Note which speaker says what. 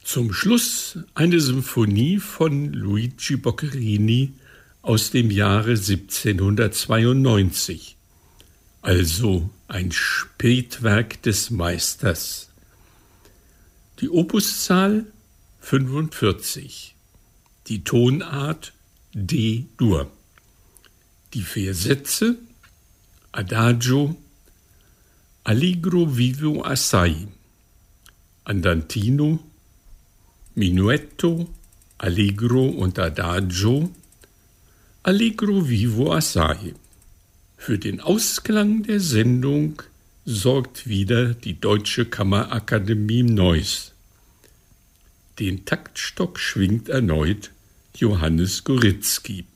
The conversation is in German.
Speaker 1: Zum Schluss eine Symphonie von Luigi Boccherini aus dem Jahre 1792, also ein Spätwerk des Meisters. Die Opuszahl 45, die Tonart D-Dur, die Versätze Adagio, Allegro vivo assai, Andantino, Minuetto, Allegro und Adagio, Allegro vivo assai. Für den Ausklang der Sendung sorgt wieder die Deutsche Kammerakademie Neuss. Den Taktstock schwingt erneut Johannes Goritzky.